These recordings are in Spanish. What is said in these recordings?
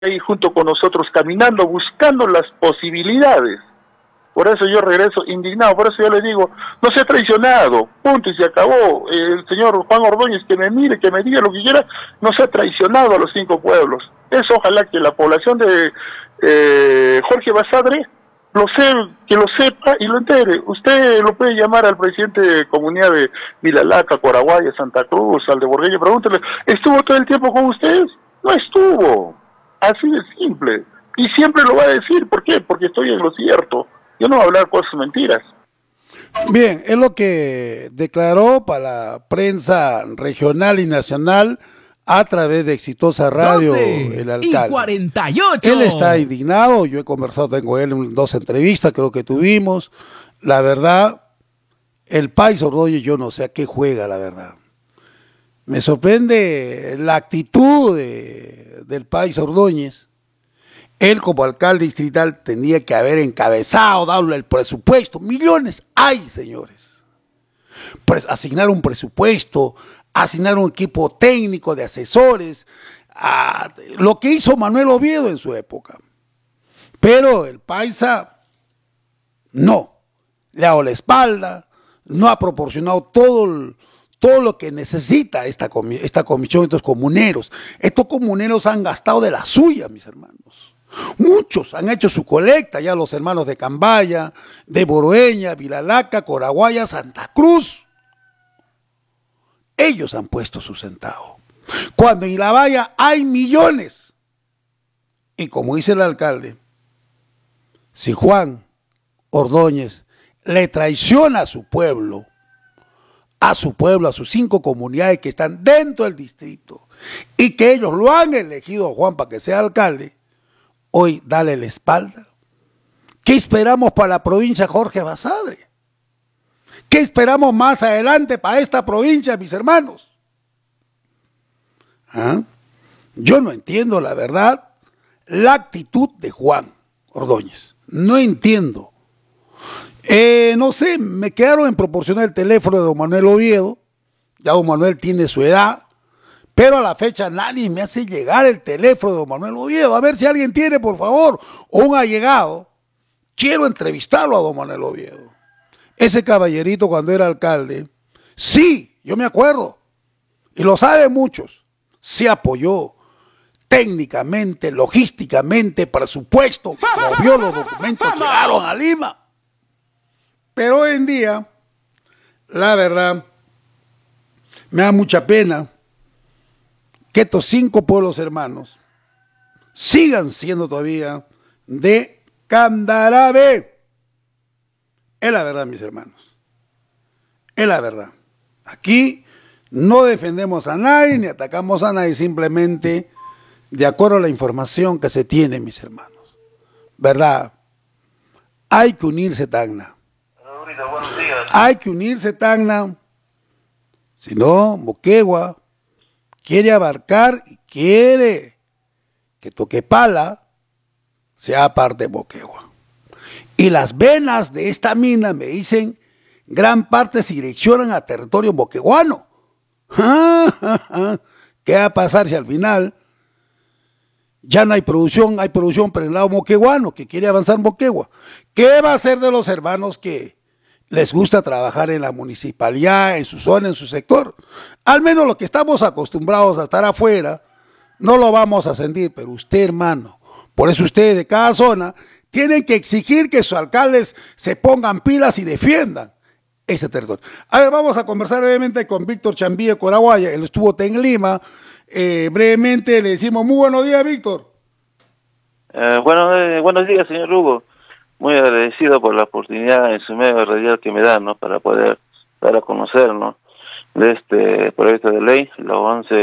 ahí junto con nosotros caminando, buscando las posibilidades. Por eso yo regreso indignado, por eso yo le digo, no se ha traicionado, punto y se acabó. El señor Juan Ordóñez, que me mire, que me diga lo que quiera, no se ha traicionado a los 5 pueblos. Eso ojalá que la población de Jorge Basadre que lo sepa y lo entere. Usted lo puede llamar al presidente de comunidad de Vilalaca, Coraguaya, Santa Cruz, al de Borgueño, pregúntele, ¿estuvo todo el tiempo con ustedes? No estuvo. Así de simple. Y siempre lo va a decir. ¿Por qué? Porque estoy en lo cierto. Yo no voy a hablar cosas mentiras. Bien, es lo que declaró para la prensa regional y nacional a través de Exitosa Radio el alcalde. 12:48. Él está indignado, yo he conversado con él en 2 entrevistas, creo que tuvimos. La verdad, el país Ordóñez, yo no sé a qué juega, la verdad. Me sorprende la actitud del país Ordóñez. Él como alcalde distrital tenía que haber encabezado, darle el presupuesto. Millones hay, señores. Asignar un presupuesto, asignar un equipo técnico de asesores, lo que hizo Manuel Oviedo en su época. Pero el paisa no, le ha dado la espalda, no ha proporcionado todo lo que necesita esta comisión, estos comuneros. Estos comuneros han gastado de la suya, mis hermanos. Muchos han hecho su colecta, ya los hermanos de Cambaya, de Boroeña, Vilalaca, Coraguaya, Santa Cruz. Ellos han puesto su centavo. Cuando en La Valla hay millones. Y como dice el alcalde, si Juan Ordóñez le traiciona a su pueblo, a sus 5 comunidades que están dentro del distrito y que ellos lo han elegido a Juan para que sea alcalde, hoy dale la espalda. ¿Qué esperamos para la provincia Jorge Basadre? ¿Qué esperamos más adelante para esta provincia, mis hermanos? Yo no entiendo, la verdad, la actitud de Juan Ordóñez. No entiendo. No sé, me quedaron en proporcionar el teléfono de don Manuel Oviedo. Ya don Manuel tiene su edad, pero a la fecha nadie me hace llegar el teléfono de don Manuel Oviedo. A ver si alguien tiene, por favor, o un allegado. Quiero entrevistarlo a don Manuel Oviedo. Ese caballerito cuando era alcalde, sí, yo me acuerdo, y lo saben muchos, se apoyó técnicamente, logísticamente, presupuesto, movió los documentos, llegaron a Lima. Pero hoy en día, la verdad, me da mucha pena que estos 5 pueblos hermanos sigan siendo todavía de Candarave. Es la verdad, mis hermanos. Es la verdad. Aquí no defendemos a nadie ni atacamos a nadie, simplemente de acuerdo a la información que se tiene, mis hermanos. ¿Verdad? Hay que unirse, Tacna. Hay que unirse, Tacna. Si no, Moquegua quiere abarcar y quiere que Toquepala sea parte de Moquegua. Y las venas de esta mina, me dicen, gran parte se direccionan a territorio moqueguano. ¿Qué va a pasar si al final ya no hay producción pero en el lado moqueguano, que quiere avanzar Moquegua? ¿Qué va a hacer de los hermanos que les gusta trabajar en la municipalidad, en su zona, en su sector? Al menos lo que estamos acostumbrados a estar afuera, no lo vamos a sentir, pero usted, hermano, por eso ustedes de cada zona tienen que exigir que sus alcaldes se pongan pilas y defiendan ese territorio. A ver, vamos a conversar brevemente con Víctor Chambí de Coraguaya. Él estuvo en Lima. Brevemente le decimos muy buenos días, Víctor. Buenos días, señor Hugo. Muy agradecido por la oportunidad en su medio radial que me dan, ¿no?, para poder dar a conocer, ¿no?, de este proyecto de ley, la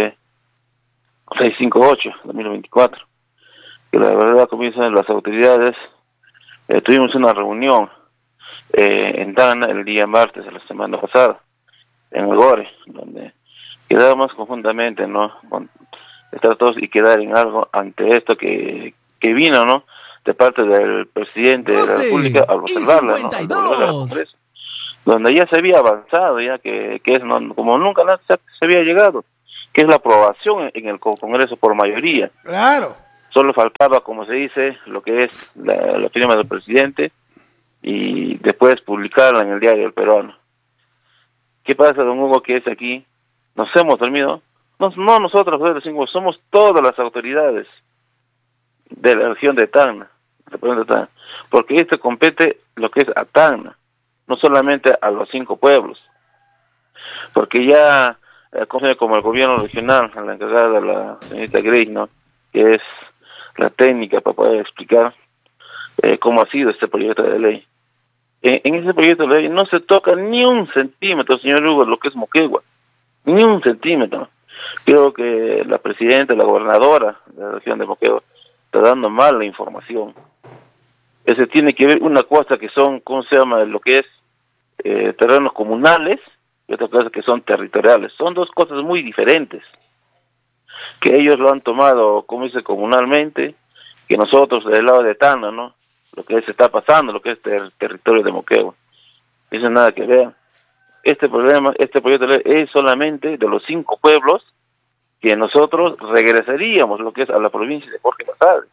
11658-2024. Que la verdad, como dicen las autoridades, tuvimos una reunión en Tacna el día martes de la semana pasada, en el Gore, donde quedamos conjuntamente, ¿no?, con estar todos y quedar en algo ante esto que vino, ¿no?, de parte del presidente de la República al observarla, ¿no?, donde ya se había avanzado, ya que es, ¿no?, como nunca se había llegado, que es la aprobación en el Congreso por mayoría. Claro. Solo faltaba, como se dice, lo que es la firma del presidente y después publicarla en el diario El Peruano. ¿Qué pasa, don Hugo, que es aquí? Nos hemos dormido. No nosotros, somos todas las autoridades de la región de Tacna, porque esto compete lo que es a Tacna, no solamente a los 5 pueblos, porque ya, como el gobierno regional, la encargada de la señorita Grey, ¿no?, que es la técnica para poder explicar cómo ha sido este proyecto de ley. En ese proyecto de ley no se toca ni un centímetro, señor Hugo, lo que es Moquegua, ni un centímetro. Creo que la presidenta, la gobernadora de la región de Moquegua, está dando mal la información. Ese tiene que ver una cosa que son, ¿cómo se llama?, lo que es terrenos comunales, y otra cosa que son territoriales. Son dos cosas muy diferentes, que ellos lo han tomado, como dice, comunalmente, que nosotros del lado de Tacna, ¿no?, lo que se está pasando, lo que es territorio de Moquegua. Eso nada que ver. Este proyecto de ley es solamente de los 5 pueblos que nosotros regresaríamos lo que es a la provincia de Jorge Basadre.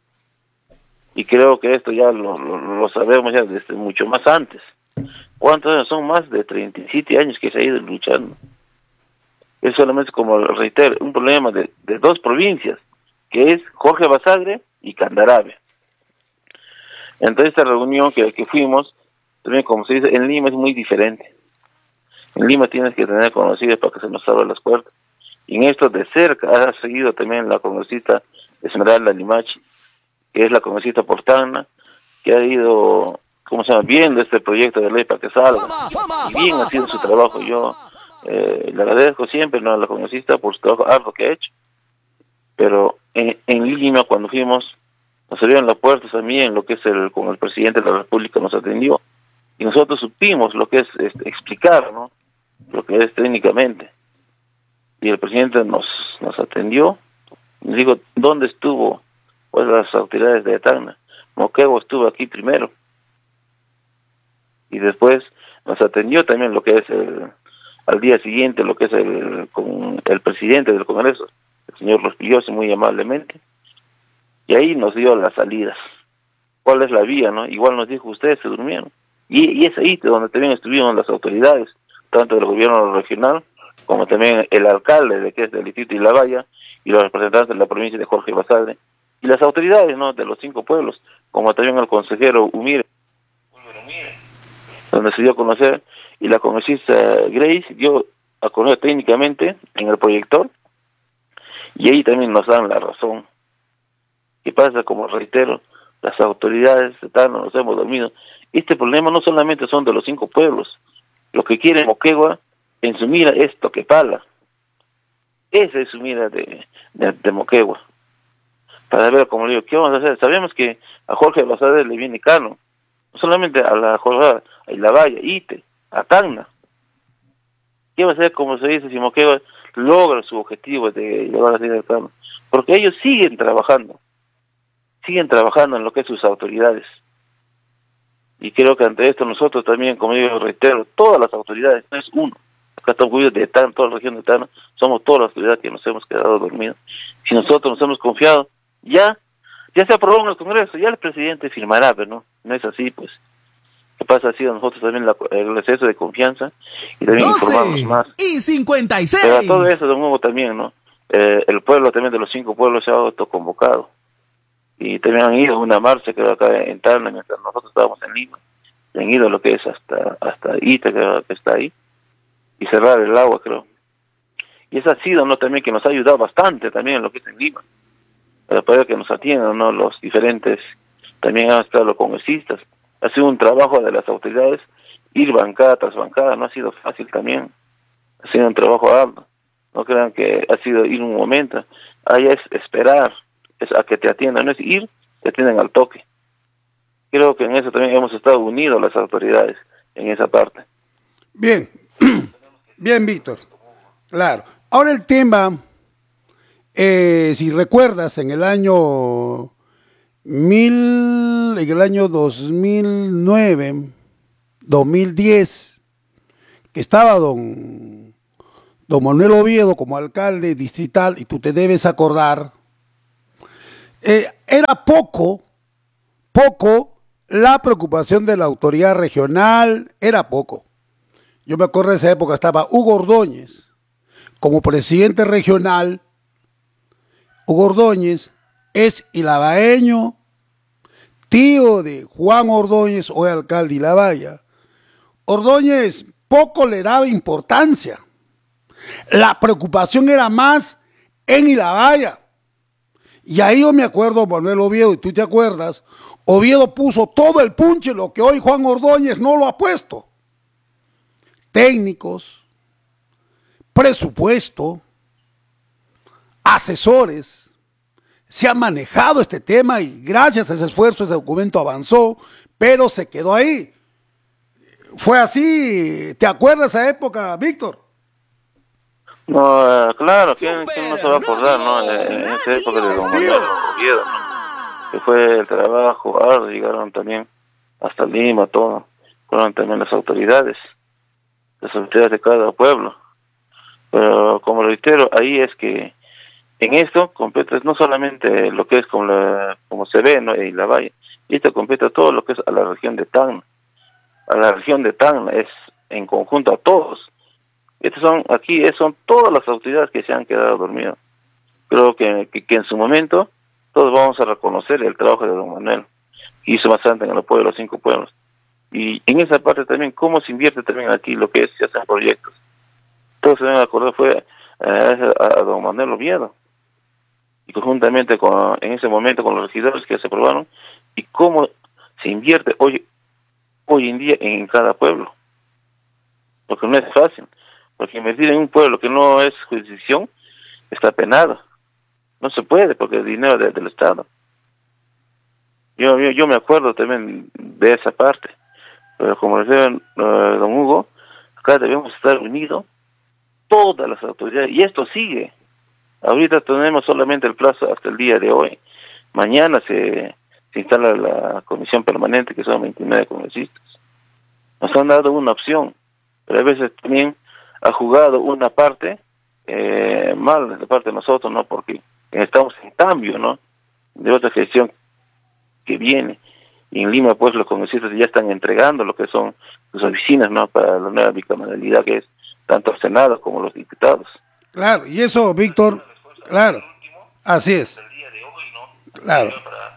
Y creo que esto ya lo sabemos ya desde mucho más antes. ¿Cuántos años? Son más de 37 años que se ha ido luchando. Es solamente, como reitero, un problema de 2 provincias, que es Jorge Basadre y Candarave. Entonces esta reunión que fuimos, también como se dice, en Lima es muy diferente. En Lima tienes que tener conocidos para que se nos abran las puertas. Y en esto de cerca ha seguido también la congresista Esmeralda Limachi, que es la congresista por Tacna, que ha ido, ¿cómo se llama?, viendo este proyecto de ley para que salga. Y bien ha sido su trabajo. Yo le agradezco siempre, ¿no?, a la congresista por su trabajo arduo que ha hecho. Pero en Lima, cuando fuimos, nos abrieron las puertas también, lo que es con el presidente de la República nos atendió. Y nosotros supimos lo que es explicar, ¿no?, lo que es técnicamente. Y el presidente nos atendió, nos dijo, ¿dónde estuvo pues las autoridades de Tacna? Moquegua estuvo aquí primero. Y después nos atendió también lo que es al día siguiente, lo que es con el presidente del Congreso, el señor Rospilloso, muy amablemente. Y ahí nos dio las salidas. ¿Cuál es la vía, no? Igual nos dijo, ustedes se durmieron. Y es ahí donde también estuvieron las autoridades, tanto del gobierno regional, como también el alcalde de que es del distrito de La Valla, y los representantes de la provincia de Jorge Basadre, y las autoridades, ¿no?, de los 5 pueblos, como también el consejero Umire, donde se dio a conocer, y la congresista Grace dio a conocer técnicamente en el proyector, y ahí también nos dan la razón. ¿Qué pasa? Como reitero, las autoridades no nos hemos dormido. Este problema no solamente son de los 5 pueblos. Lo que quiere Moquegua en su mira es Toquepala. Esa es su mira de Moquegua. Para ver, como le digo, ¿qué vamos a hacer? Sabemos que a Jorge Basadre le viene caro. No solamente a la Jorge, a La Valla, Ite, a Tacna. ¿Qué va a hacer, como se dice, si Moquegua logra su objetivo de llevar a la Tacna? Porque ellos siguen trabajando en lo que es sus autoridades. Y creo que ante esto nosotros también, como digo, reitero, todas las autoridades, no es uno, acá estamos de Tacna, toda la región de Tacna, somos todas las autoridades que nos hemos quedado dormidos. Si nosotros nos hemos confiado, ya se aprobó en el Congreso, ya el presidente firmará, pero no es así, pues. ¿Qué pasa? Ha sido nosotros también el exceso de confianza y también informarnos más. Y 56. Pero a todo eso, don Hugo, también, ¿no? El pueblo también de los 5 pueblos se ha autoconvocado. Y también han ido a una marcha, creo, acá en Tacna, mientras nosotros estábamos en Lima. Han ido lo que es hasta Ita, creo que está ahí. Y cerrar el agua, creo. Y eso ha sido, ¿no?, también que nos ha ayudado bastante también en lo que es en Lima. Para poder que nos atiendan, ¿no?, los diferentes, también han estado los congresistas. Ha sido un trabajo de las autoridades, ir bancada tras bancada, no ha sido fácil también. Ha sido un trabajo arduo. No crean que ha sido ir un momento. Ahí es esperar, es a que te atiendan, no es ir, te atienden al toque. Creo que en eso también hemos estado unidos las autoridades, en esa parte. Bien, bien, Víctor. Claro. Ahora el tema, si recuerdas, en el año 2009, 2010, que estaba don Manuel Oviedo como alcalde distrital, y tú te debes acordar, era poco la preocupación de la autoridad regional, era poco. Yo me acuerdo de esa época, estaba Hugo Ordóñez como presidente regional. Hugo Ordóñez es ilabaeño, tío de Juan Ordóñez, hoy alcalde de Ilabaya. Ordóñez poco le daba importancia. La preocupación era más en Ilabaya. Y ahí yo me acuerdo, Manuel Oviedo, y tú te acuerdas, Oviedo puso todo el punche, lo que hoy Juan Ordóñez no lo ha puesto. Técnicos, presupuesto, asesores. Se ha manejado este tema y gracias a ese esfuerzo ese documento avanzó, pero se quedó ahí. Fue así. ¿Te acuerdas de esa época, Víctor? No, claro, ¿quién no se va a acordar, no? En esa época de don Manuel Oviedo, ¿no? Que fue el trabajo arduo, llegaron también hasta Lima, todo. Fueron también las autoridades de cada pueblo. Pero como reitero, ahí es que en esto compete no solamente lo que es como se ve, ¿no? En Ilabaya, y esto compete todo lo que es a la región de Tacna. A la región de Tacna es en conjunto a todos. Estos son todas las autoridades que se han quedado dormidas. Creo que en su momento todos vamos a reconocer el trabajo de don Manuel, que hizo bastante en el apoyo de los 5 pueblos. Y en esa parte también, cómo se invierte también aquí lo que es, se hacen proyectos. Todos se deben acordar fue a don Manuel Oviedo. Y conjuntamente en ese momento con los regidores que se aprobaron, y cómo se invierte hoy en día en cada pueblo. Porque no es fácil. Porque invertir en un pueblo que no es jurisdicción está penado. No se puede porque es dinero del Estado. Yo me acuerdo también de esa parte. Pero como decía don Hugo, acá debemos estar unidos todas las autoridades. Y esto sigue. Ahorita tenemos solamente el plazo hasta el día de hoy. Mañana se instala la comisión permanente, que son 29 congresistas. Nos han dado una opción, pero a veces también ha jugado una parte mal de parte de nosotros, ¿no? Porque estamos en cambio, ¿no? De otra gestión que viene. Y en Lima, pues, los congresistas ya están entregando lo que son sus oficinas, ¿no? Para la nueva bicameralidad, que es tanto el Senado como los diputados. Claro, y eso, Víctor, claro, así es. Claro.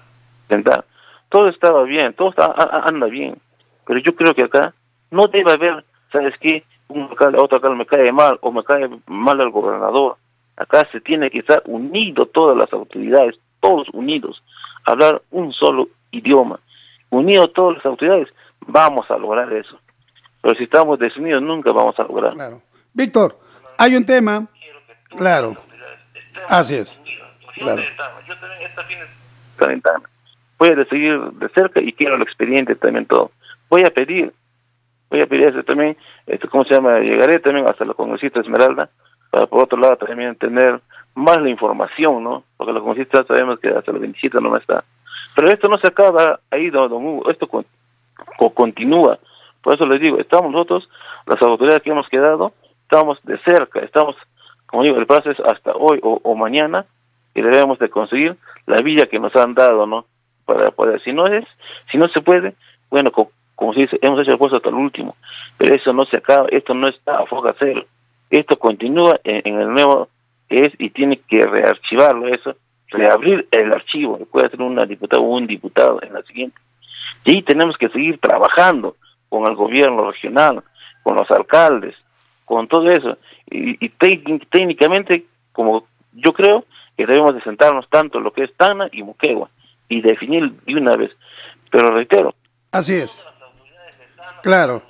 Todo estaba bien, todo anda bien, pero yo creo que acá no debe haber, ¿sabes qué? Otro alcalde me cae mal, o me cae mal el gobernador. Acá se tiene que estar unido todas las autoridades, todos unidos, hablar un solo idioma, unidos todas las autoridades, vamos a lograr eso. Pero si estamos desunidos nunca vamos a lograr. Claro. Víctor, hay un tema, claro, así es. Claro. Yo también esta fin de voy a seguir de cerca y quiero el expediente también todo. Voy a pedir eso también, ¿cómo se llama? Llegaré también hasta la congresista Esmeralda, para por otro lado también tener más la información, ¿no? Porque la congresista sabemos que hasta el 27 no está. Pero esto no se acaba ahí, don Hugo, esto continúa. Por eso les digo, estamos nosotros, las autoridades que hemos quedado, estamos de cerca, estamos, como digo, el plazo es hasta hoy o mañana, que debemos de conseguir la villa que nos han dado, ¿no? Para poder, si no se puede, bueno, como se dice, hemos hecho el esfuerzo hasta el último, pero eso no se acaba, esto no está a foja cero, esto continúa en el nuevo que es y tiene que rearchivarlo eso, reabrir el archivo, puede ser una diputada o un diputado en la siguiente. Y ahí tenemos que seguir trabajando con el gobierno regional, con los alcaldes, con todo eso, y técnicamente, como yo creo, que debemos de sentarnos tanto lo que es Tacna y Moquegua, y definir de una vez. Pero reitero, así es. Claro.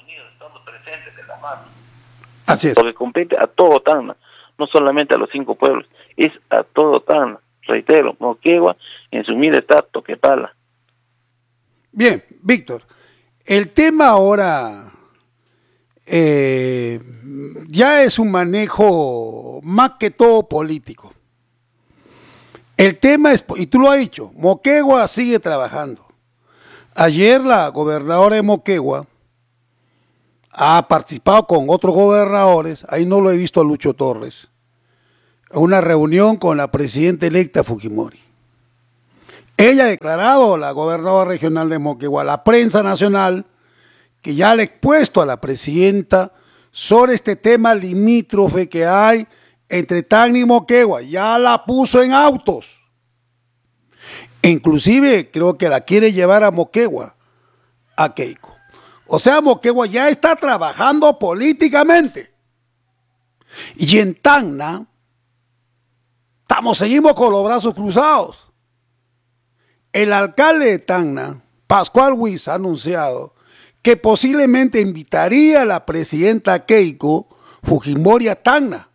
Así es. Porque compete a todo Tacna, no solamente a los 5 pueblos, es a todo Tacna. Reitero, Moquegua en su mira está Toquepala. Bien, Víctor, el tema ahora ya es un manejo más que todo político. El tema es, y tú lo has dicho, Moquegua sigue trabajando. Ayer la gobernadora de Moquegua ha participado con otros gobernadores, ahí no lo he visto a Lucho Torres, en una reunión con la presidenta electa Fujimori. Ella ha declarado, la gobernadora regional de Moquegua, a la prensa nacional, que ya le ha expuesto a la presidenta sobre este tema limítrofe que hay entre Tacna y Moquegua. Ya la puso en autos. Inclusive creo que la quiere llevar a Moquegua, a Keiko. O sea, Moquegua ya está trabajando políticamente. Y en Tacna, seguimos con los brazos cruzados. El alcalde de Tacna, Pascual Huiz, ha anunciado que posiblemente invitaría a la presidenta Keiko Fujimori a Tacna.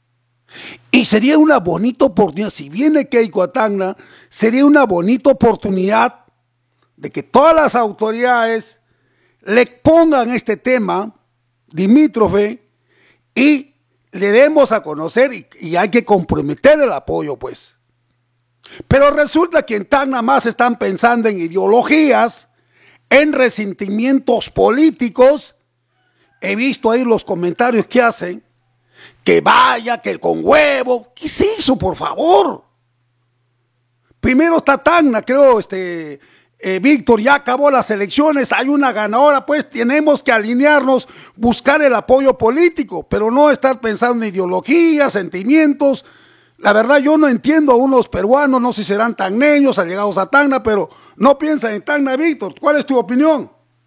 Y sería una bonita oportunidad, si viene Keiko a Tacna, sería una bonita oportunidad de que todas las autoridades le pongan este tema limítrofe y le demos a conocer y hay que comprometer el apoyo, pues. Pero resulta que en Tacna más están pensando en ideologías, en resentimientos políticos. He visto ahí los comentarios que hacen, que vaya, que con huevo. ¿Qué es eso, por favor? Primero está Tacna, creo, Víctor, ya acabó las elecciones, hay una ganadora, pues tenemos que alinearnos, buscar el apoyo político, pero no estar pensando en ideologías, sentimientos. La verdad yo no entiendo a unos peruanos, no sé si serán tacneños, allegados a Tacna, pero no piensan en Tacna, Víctor. ¿Cuál es tu opinión?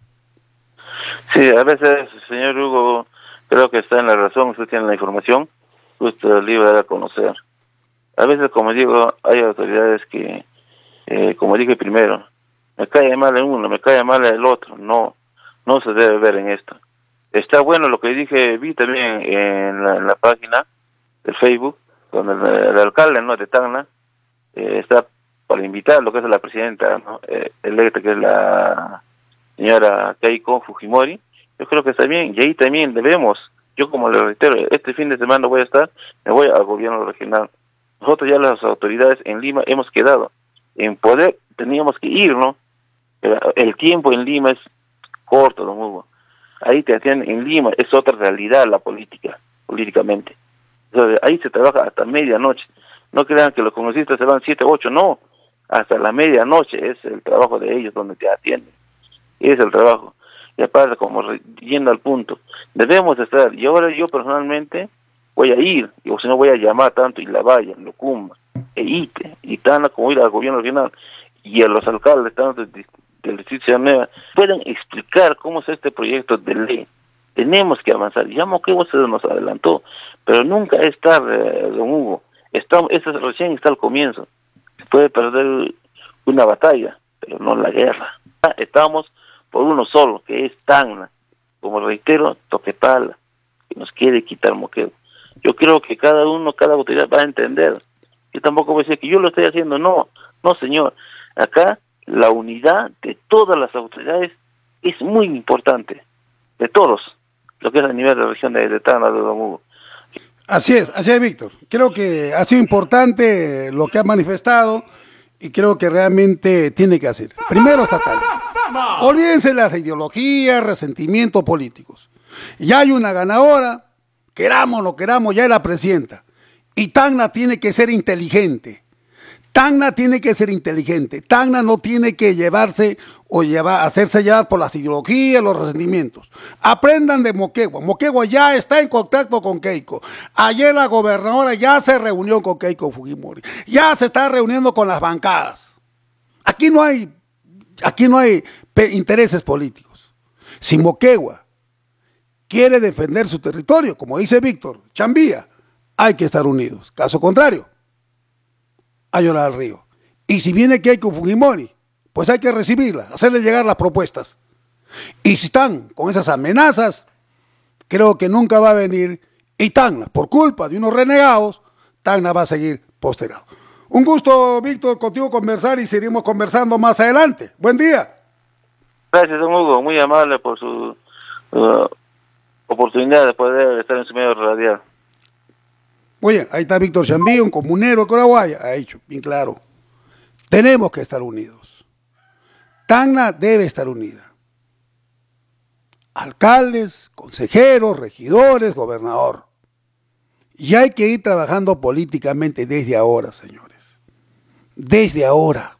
Sí, a veces, señor Hugo, creo que está en la razón, usted tiene la información, usted libre de conocer. A veces, como digo, hay autoridades que, como dije primero, me cae mal el uno, me cae mal el otro. No se debe ver en esto. Está bueno lo que dije, vi también en la página de Facebook, donde el alcalde, ¿no?, de Tacna está para invitar lo que es la presidenta, ¿no?, electa, que es la señora Keiko Fujimori. Yo creo que está bien, y ahí también debemos, yo como le reitero, este fin de semana voy a estar, me voy al gobierno regional. Nosotros ya las autoridades en Lima hemos quedado en poder, teníamos que ir, ¿no? El tiempo en Lima es corto, don Hugo. Ahí te atienden en Lima, es otra realidad la política, políticamente. Entonces, ahí se trabaja hasta medianoche. No crean que los congresistas se van 7, 8, no. Hasta la medianoche es el trabajo de ellos donde te atienden. Es el trabajo. Y aparte, como yendo al punto, debemos estar. Y ahora yo personalmente voy a ir, o si no voy a llamar tanto y la vaya, Locumba, Ite, y Tacna, como ir al gobierno regional, y a los alcaldes tanto del distrito de Nueva, pueden explicar cómo es este proyecto de ley. Tenemos que avanzar. Ya Moquegua se nos adelantó, pero nunca es tarde, don Hugo. Recién está el comienzo. Se puede perder una batalla, pero no la guerra. Estamos por uno solo, que es Tacna. Como reitero, Toquepala, que nos quiere quitar Moquegua. Yo creo que cada autoridad va a entender. Yo tampoco voy a decir que yo lo estoy haciendo, no, señor. Acá la unidad de todas las autoridades es muy importante, de todos, lo que es a nivel de la región de Tacna, de Don Hugo. Así es, Víctor. Creo que ha sido importante lo que ha manifestado y creo que realmente tiene que hacer. Primero está Tacna. Olvídense las ideologías, resentimientos políticos. Ya hay una ganadora, queramos o no queramos, ya es la presidenta. Y Tacna tiene que ser inteligente. Tacna tiene que ser inteligente. Tacna no tiene que hacerse llevar por las ideologías, los resentimientos. Aprendan de Moquegua. Moquegua ya está en contacto con Keiko. Ayer la gobernadora ya se reunió con Keiko Fujimori. Ya se está reuniendo con las bancadas. Aquí no hay intereses políticos. Si Moquegua quiere defender su territorio, como dice Víctor, Chambía, hay que estar unidos. Caso contrario, a llorar al río. Y si viene Keiko Fujimori, pues hay que recibirla, hacerle llegar las propuestas. Y si están con esas amenazas, creo que nunca va a venir. Y Tacna, por culpa de unos renegados, Tacna va a seguir postergado. Un gusto, Víctor, contigo conversar y seguiremos conversando más adelante. Buen día. Gracias, don Hugo, muy amable por su oportunidad de poder estar en su medio radial. Oye, ahí está Víctor Chambí, un comunero de Coraguaya, ha dicho, bien claro. Tenemos que estar unidos. Tacna debe estar unida. Alcaldes, consejeros, regidores, gobernador. Y hay que ir trabajando políticamente desde ahora, señores. Desde ahora.